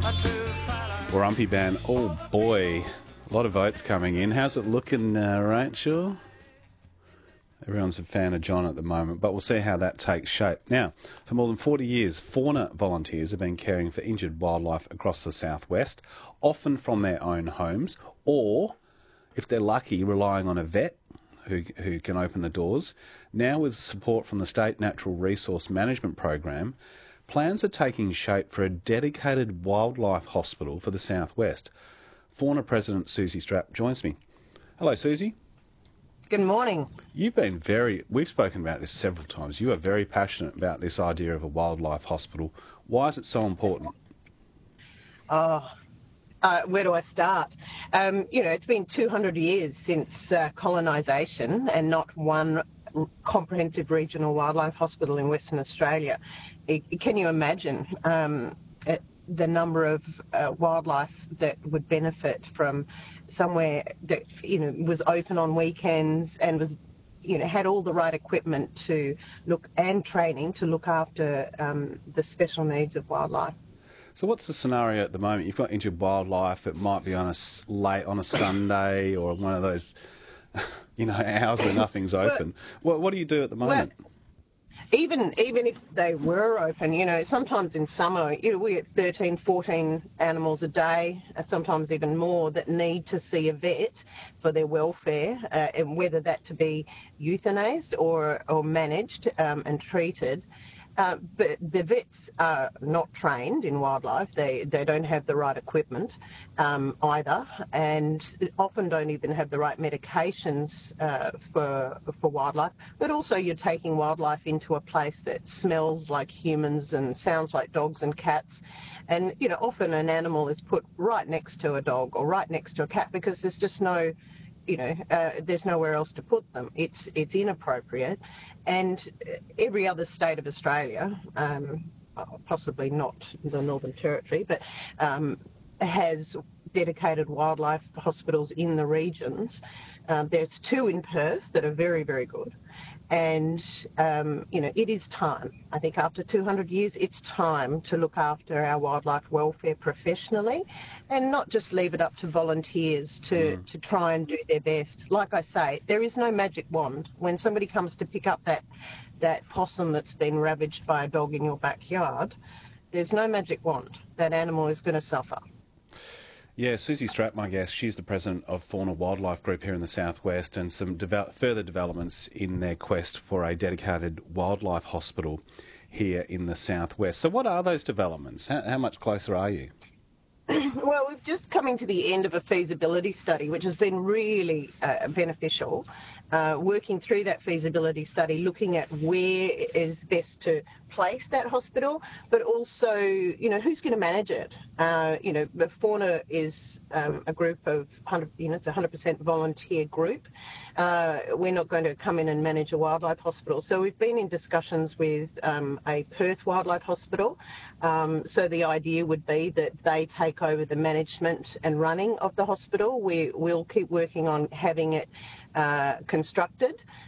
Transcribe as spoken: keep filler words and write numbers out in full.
Warumpi Band, oh boy, a lot of votes coming in. How's it looking, uh, Rachel? Everyone's a fan of John at the moment, but we'll see how that takes shape. Now, for more than forty years, fauna volunteers have been caring for injured wildlife across the southwest, often from their own homes, or, if they're lucky, relying on a vet who, who can open the doors. Now, with support from the State Natural Resource Management Program, plans are taking shape for a dedicated wildlife hospital for the southwest. Fauna President Susie Strapp joins me. Hello, Susie. Good morning. You've been very, we've spoken about this several times. You are very passionate about this idea of a wildlife hospital. Why is it so important? Oh, uh, where do I start? Um, you know, it's been two hundred years since uh, colonisation and not one comprehensive regional wildlife hospital in Western Australia. It, can you imagine um, it, the number of uh, wildlife that would benefit from somewhere that, you know, was open on weekends and was, you know, had all the right equipment to look and training to look after um, the special needs of wildlife. So what's the scenario at the moment? You've got injured wildlife. It might be on a late on a Sunday or one of those, you know, hours where nothing's open. Well, what what do you do at the moment? Well, Even even if they were open, you know, sometimes in summer, you know, we get thirteen, fourteen animals a day, sometimes even more, that need to see a vet for their welfare, uh, and whether that to be euthanized or, or managed um, and treated. Uh, but the vets are not trained in wildlife. They they don't have the right equipment um, either, and often don't even have the right medications uh, for for wildlife. But also, you're taking wildlife into a place that smells like humans and sounds like dogs and cats, and you know, often an animal is put right next to a dog or right next to a cat because there's just no, you know, uh, there's nowhere else to put them. It's it's inappropriate. And every other state of Australia, um, possibly not the Northern Territory, but um, has dedicated wildlife hospitals in the regions. Um, there's two in Perth that are very, very good. And, um, you know, it is time. I think after two hundred years, it's time to look after our wildlife welfare professionally and not just leave it up to volunteers to, mm. to try and do their best. Like I say, there is no magic wand. When somebody comes to pick up that, that possum that's been ravaged by a dog in your backyard, there's no magic wand. That animal is going to suffer. Yeah, Susie Strapp, my guest, she's the president of Fauna Wildlife Group here in the southwest, and some devel- further developments in their quest for a dedicated wildlife hospital here in the southwest. So what are those developments? How, how much closer are you? Well, we've just coming to the end of a feasibility study, which has been really uh, beneficial. Uh, working through that feasibility study, looking at where is best to place that hospital, but also, you know, who's going to manage it. Uh, you know, the Fauna is um, a group of one hundred, you know, it's a one hundred percent volunteer group. Uh, we're not going to come in and manage a wildlife hospital. So we've been in discussions with um, a Perth Wildlife Hospital. Um, so the idea would be that they take over the management and running of the hospital. We will keep working on having it uh, constructed